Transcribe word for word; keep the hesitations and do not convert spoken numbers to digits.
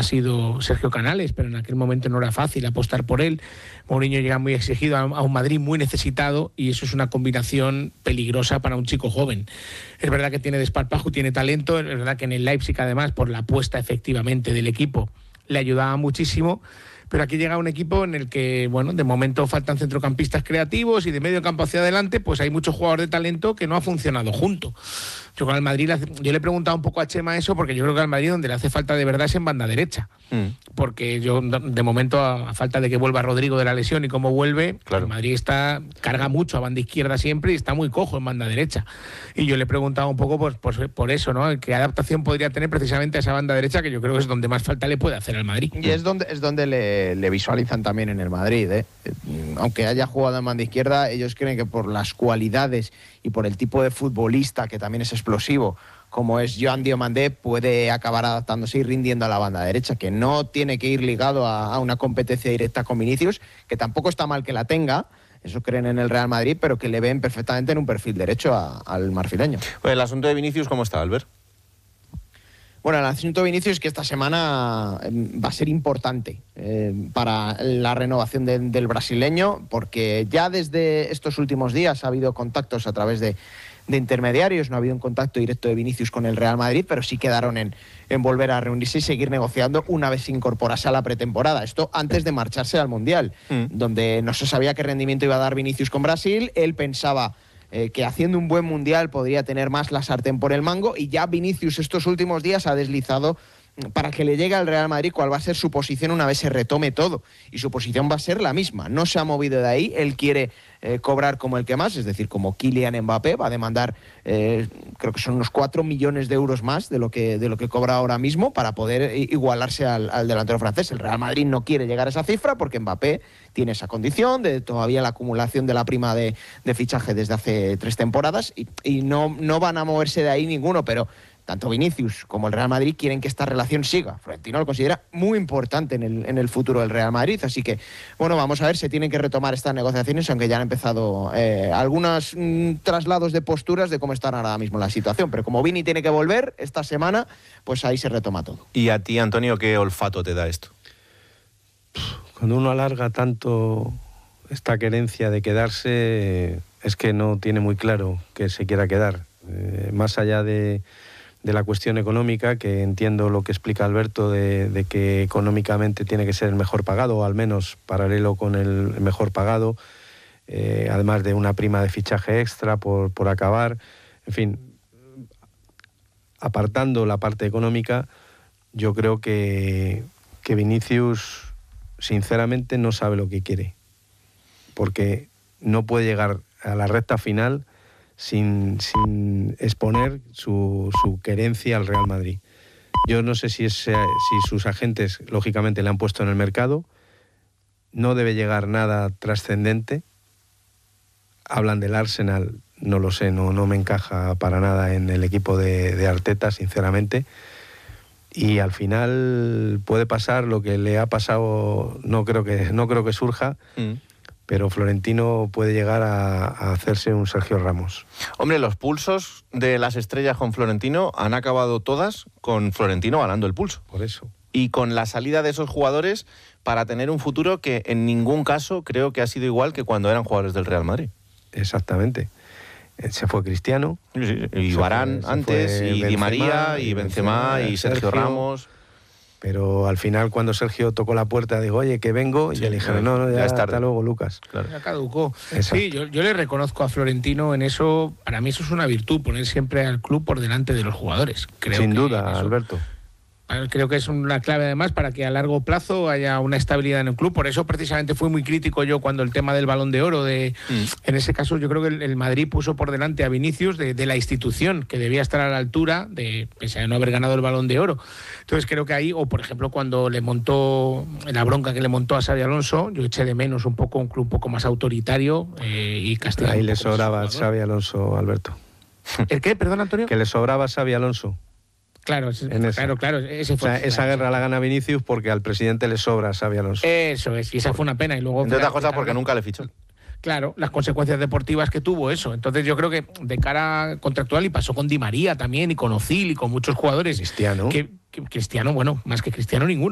ha sido Sergio Canales, pero en aquel momento no era fácil apostar por él. Mourinho llega muy exigido a un Madrid muy necesitado y eso es una combinación peligrosa para un chico joven. Es verdad que tiene desparpajo, tiene talento, es verdad que en el Leipzig además por la apuesta efectivamente del equipo le ayudaba muchísimo, pero aquí llega un equipo en el que, bueno, de momento faltan centrocampistas creativos y de medio campo hacia adelante pues hay muchos jugadores de talento que no ha funcionado junto. Yo con el Madrid, yo le he preguntado un poco a Chema eso porque yo creo que al Madrid donde le hace falta de verdad es en banda derecha. Mm. Porque yo, de momento, a, a falta de que vuelva Rodrigo de la lesión y cómo vuelve, claro. El Madrid está carga mucho a banda izquierda siempre y está muy cojo en banda derecha. Y yo le he preguntado un poco pues, pues, por eso, ¿no? ¿Qué adaptación podría tener precisamente a esa banda derecha que yo creo que es donde más falta le puede hacer al Madrid? Y es donde, es donde le, le visualizan también en el Madrid, ¿eh? Aunque haya jugado en banda izquierda, ellos creen que por las cualidades y por el tipo de futbolista que también es explosivo, como es Joan Diomandé, puede acabar adaptándose y rindiendo a la banda derecha, que no tiene que ir ligado a, a una competencia directa con Vinicius, que tampoco está mal que la tenga, eso creen en el Real Madrid, pero que le ven perfectamente en un perfil derecho a, al marfileño. Pues el asunto de Vinicius, ¿cómo está, Albert? Bueno, el asunto de Vinicius es que esta semana va a ser importante eh, para la renovación de, del brasileño, porque ya desde estos últimos días ha habido contactos a través de, de intermediarios, no ha habido un contacto directo de Vinicius con el Real Madrid, pero sí quedaron en, en volver a reunirse y seguir negociando una vez se incorporase a la pretemporada. Esto antes de marcharse al Mundial, mm. donde no se sabía qué rendimiento iba a dar Vinicius con Brasil. Él pensaba Eh, que haciendo un buen mundial podría tener más la sartén por el mango y ya Vinicius estos últimos días ha deslizado para que le llegue al Real Madrid cuál va a ser su posición una vez se retome todo. Y su posición va a ser la misma, no se ha movido de ahí. Él quiere eh, cobrar como el que más, es decir, como Kylian Mbappé, va a demandar, eh, creo que son unos cuatro millones de euros más de lo que, de lo que cobra ahora mismo para poder igualarse al, al delantero francés. El Real Madrid no quiere llegar a esa cifra porque Mbappé tiene esa condición de todavía la acumulación de la prima de, de fichaje desde hace tres temporadas y, y no, no van a moverse de ahí ninguno, pero tanto Vinicius como el Real Madrid quieren que esta relación siga. Florentino lo considera muy importante en el, en el futuro del Real Madrid, así que, bueno, vamos a ver, se tienen que retomar estas negociaciones, aunque ya han empezado eh, algunos mm, traslados de posturas de cómo está ahora mismo la situación, pero como Vini tiene que volver esta semana, pues ahí se retoma todo. ¿Y a ti, Antonio, qué olfato te da esto? Cuando uno alarga tanto esta querencia de quedarse, es que no tiene muy claro que se quiera quedar. Eh, más allá de... de la cuestión económica, que entiendo lo que explica Alberto, de, de que económicamente tiene que ser el mejor pagado, o al menos paralelo con el mejor pagado, eh, además de una prima de fichaje extra por, por acabar. En fin, apartando la parte económica, yo creo que, que Vinicius, sinceramente, no sabe lo que quiere, porque no puede llegar a la recta final Sin, sin exponer su, su querencia al Real Madrid. Yo no sé si, es, si sus agentes, lógicamente, le han puesto en el mercado. No debe llegar nada trascendente. Hablan del Arsenal, no lo sé, no, no me encaja para nada en el equipo de, de Arteta, sinceramente. Y al final puede pasar lo que le ha pasado, no creo que, no creo que surja, mm. pero Florentino puede llegar a, a hacerse un Sergio Ramos. Hombre, los pulsos de las estrellas con Florentino han acabado todas con Florentino ganando el pulso. Por eso. Y con la salida de esos jugadores para tener un futuro que en ningún caso creo que ha sido igual que cuando eran jugadores del Real Madrid. Exactamente. Se fue Cristiano. Sí, sí. Y Varane antes, y Benzema, Di María, y Benzema, Benzema y Sergio, Sergio Ramos... Pero al final, cuando Sergio tocó la puerta, dijo, oye, que vengo, sí, y le dijeron, no, no, ya, ya hasta luego, Lucas. Claro. Ya caducó. Exacto. Sí, yo, yo le reconozco a Florentino en eso, para mí eso es una virtud, poner siempre al club por delante de los jugadores. Creo Sin que duda, eso, Alberto. Creo que es una clave además para que a largo plazo haya una estabilidad en el club. Por eso precisamente fui muy crítico yo cuando el tema del Balón de Oro, de, mm. en ese caso yo creo que el, el Madrid puso por delante a Vinicius de, de la institución, que debía estar a la altura de, pese a no haber ganado el Balón de Oro. Entonces creo que ahí, o por ejemplo cuando le montó, la bronca que le montó a Xabi Alonso, yo eché de menos un poco un club un poco más autoritario eh, y castigado. Ahí le sobraba a Xabi Alonso, Alberto. ¿El qué? Perdón, Antonio. Que le sobraba a Xabi Alonso. Claro, claro, claro. Ese fue, o sea, esa claro, guerra la gana Vinicius porque al presidente le sobra a Xabi Alonso. Eso es, y esa fue una pena. Y luego, entre otras cosas porque nunca le fichó. Claro, las consecuencias deportivas que tuvo eso. Entonces yo creo que de cara contractual, y pasó con Di María también, y con Ozil, y con muchos jugadores. Cristiano. Que, que, Cristiano, bueno, más que Cristiano ninguno.